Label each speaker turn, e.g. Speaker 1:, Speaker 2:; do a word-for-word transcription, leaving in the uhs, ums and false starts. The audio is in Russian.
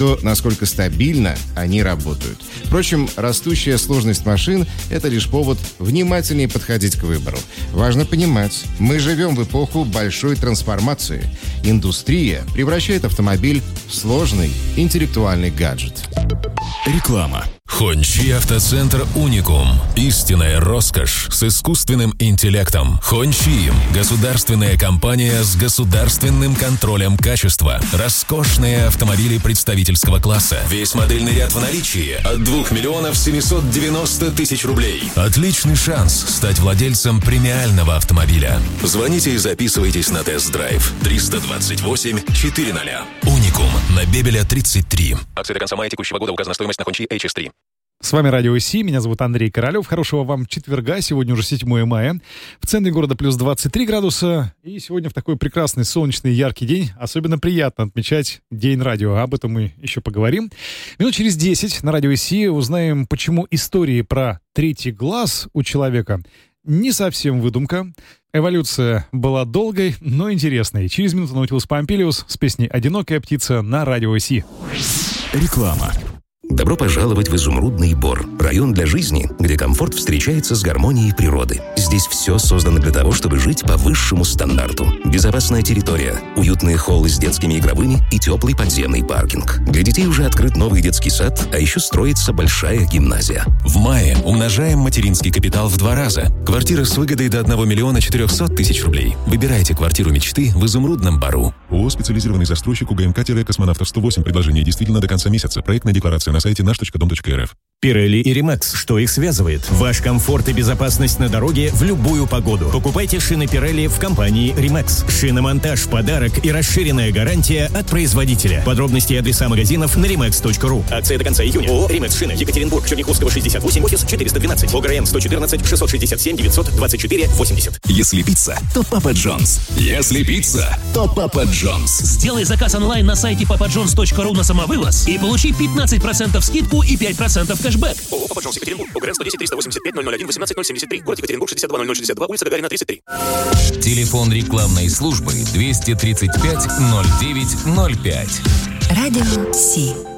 Speaker 1: то, насколько стабильно они работают. Впрочем, растущая сложность машин – это лишь повод внимательнее подходить к выбору. Важно понимать, мы живем в эпоху большой трансформации. Индустрия превращает автомобиль в сложный интеллектуальный гаджет.
Speaker 2: Реклама. Хончи Автоцентр Уникум. Истинная роскошь с искусственным интеллектом. Хончи – государственная компания с государственным контролем качества. Роскошные автомобили представительского класса. Весь модельный ряд в наличии от двух миллионов семьсот девяносто тысяч рублей. Отличный шанс стать владельцем премиального автомобиля. Звоните и записывайтесь на тест-драйв. триста двадцать восемь четыреста. Уникум на Бебеля тридцать три. Акция до конца мая текущего года. Указана стоимость на Хончи эйч эс три.
Speaker 3: С вами Радио Си, меня зовут Андрей Королев. Хорошего вам четверга, сегодня уже седьмое мая. В центре города плюс двадцать три градуса. И сегодня в такой прекрасный, солнечный, яркий день особенно приятно отмечать День радио. Об этом мы еще поговорим. Минут через десять на Радио Си узнаем, почему истории про третий глаз у человека не совсем выдумка. Эволюция была долгой, но интересной. Через минуту Наутилус Помпилиус с песней «Одинокая птица» на Радио Си.
Speaker 2: Реклама.
Speaker 4: Добро пожаловать в Изумрудный Бор. Район для жизни, где комфорт встречается с гармонией природы. Здесь все создано для того, чтобы жить по высшему стандарту. Безопасная территория, уютные холлы с детскими игровыми и теплый подземный паркинг. Для детей уже открыт новый детский сад, а еще строится большая гимназия.
Speaker 2: В мае умножаем материнский капитал в два раза. Квартира с выгодой до одного миллиона четырехсот тысяч рублей. Выбирайте квартиру мечты в Изумрудном Бору.
Speaker 5: ООО «Специализированный застройщик УГМК-Космонавтов сто восемь». Предложение действительно до конца месяца. Проектная декларация на сайте наш точка дом точка эр эф.
Speaker 6: Pirelli и Rimax. Что их связывает? Ваш комфорт и безопасность на дороге в любую погоду. Покупайте шины Pirelli в компании Rimax. Шиномонтаж, подарок и расширенная гарантия от производителя. Подробности и адреса магазинов на римакс точка ру. Акция до конца июня. ООО «Rimax Шины». Екатеринбург, Черняховского, шестьдесят восемь, офис четыреста двенадцать. ОГРН сто четырнадцать шестьсот шестьдесят семь девятьсот двадцать четыре восемьдесят.
Speaker 2: Если пицца, то Папа Джонс. Если пицца, то Папа Джонс.
Speaker 7: Сделай заказ онлайн на сайте папа джонс точка ру на самовывоз и получи пятнадцать процентов скидку и пять процентов кэшбэк.
Speaker 6: ООО «Папа Джонс», Екатеринбург. ОГРН сто десять триста восемьдесят пять ноль ноль один восемнадцать ноль семьдесят три. Город Екатеринбург, шестьдесят два ноль ноль шестьдесят два, улица Гагарина, тридцать три.
Speaker 2: Телефон рекламной службы двести тридцать пять ноль девять ноль пять.
Speaker 8: Радио Си.